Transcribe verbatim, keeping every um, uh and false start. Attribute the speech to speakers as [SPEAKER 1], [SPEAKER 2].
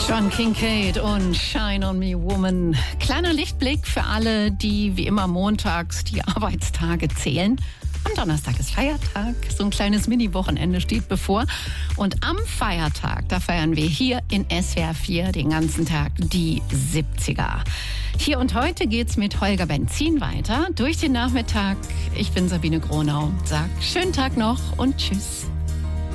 [SPEAKER 1] John Kincade und Shine on Me Woman. Kleiner Lichtblick für alle, die wie immer montags die Arbeitstage zählen. Am Donnerstag ist Feiertag, so ein kleines Mini-Wochenende steht bevor. Und am Feiertag, da feiern wir hier in S W R vier den ganzen Tag die siebziger. Hier und heute geht's mit Holger Benzin weiter durch den Nachmittag. Ich bin Sabine Gronau, sag schönen Tag noch und tschüss.